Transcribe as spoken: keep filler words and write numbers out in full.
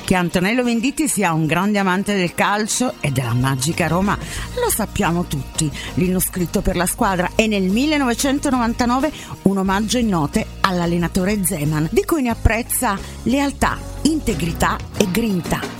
Che Antonello Venditti sia un grande amante del calcio e della magica Roma lo sappiamo tutti. L'inno scritto per la squadra è nel millenovecentonovantanove un omaggio in note all'allenatore Zeman, di cui ne apprezza lealtà, integrità e grinta.